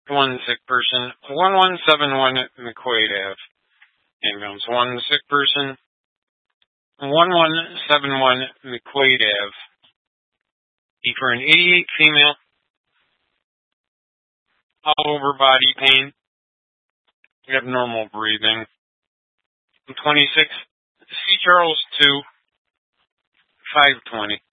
One sick person. 1171 McQuaid Ave. Ambulance. One sick person. 1171 McQuaid Ave. E for an 88 female. All over body pain. Abnormal breathing. 26. C. Charles 2. 520.